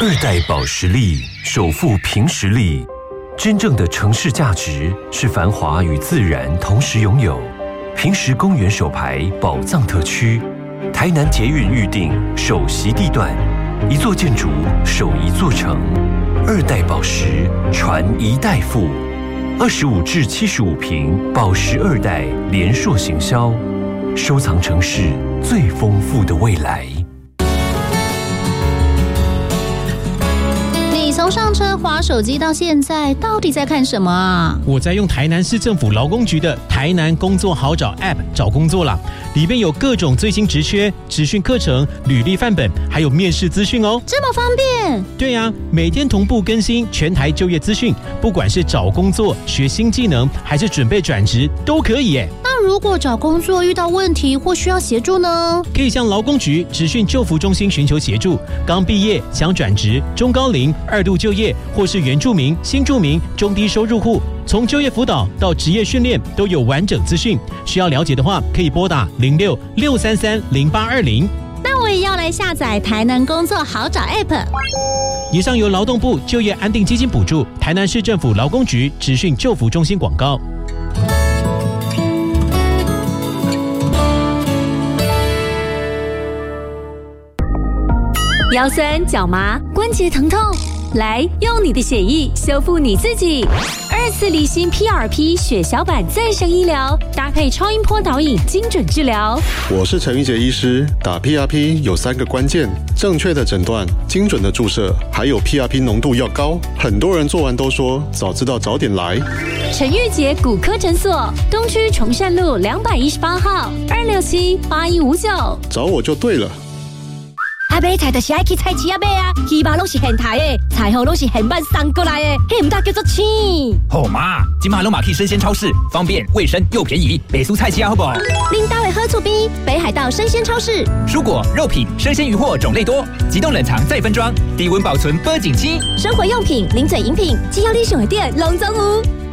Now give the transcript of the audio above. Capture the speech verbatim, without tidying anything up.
二代保时力首富凭实力，真正的城市价值是繁华与自然同时拥有。平实公园首排宝藏特区，台南捷运预定首席地段，一座建筑守一座城，二代保时传一代富。二十五至七十五坪保时二代联硕行销，收藏城市最丰富的未来。 从上车滑手机到现在，到底在看什么啊？ 我在用台南市政府劳工局的台南工作好找 App 找工作啦，里面有各种最新职缺、职训课程、履历范本，还有面试资讯哦。 这么方便？ 对呀、啊，每天同步更新全台就业资讯，不管是找工作、学新技能，还是准备转职，都可以耶。 那如果找工作遇到问题或需要协助呢？ 可以向劳工局职训就服中心寻求协助。刚毕业想转职、中高龄、二度就业，或是原住民、新住民、中低收入户，从就业辅导到职业训练都有完整资讯。需要了解的话，可以拨打零六六三三零八二零。 那我也要来下载台南工作好找 App。 以上由劳动部就业安定基金补助，台南市政府劳工局职训就服中心广告。 腰酸、脚麻、关节疼痛，来用你的血液修复你自己。二次离心 P R P 血小板再生医疗，搭配超音波导引精准治疗。 我是陈玉杰医师，打 P R P 有三个关键：正确的诊断、精准的注射，还有 P R P 浓度要高。很多人做完都说早知道早点来。 陈玉杰骨科诊所，东区崇善路两百一十八号，二六七八一五九， 找我就对了。 啊，买菜就是爱去菜市仔买啊，鱼肉拢是现台的，菜货拢是现办送过来的，迄唔大叫做青。 好妈，今嘛拢嘛去生鲜超市，方便、卫生又便宜，北蔬菜市仔好不好？ 恁家的好厝边，北海道生鲜超市， 蔬果、肉品、生鲜鱼货种类多，急冻冷藏再分装，低温保存保景期。 生活用品、零嘴饮品，只要你想的店，拢总有。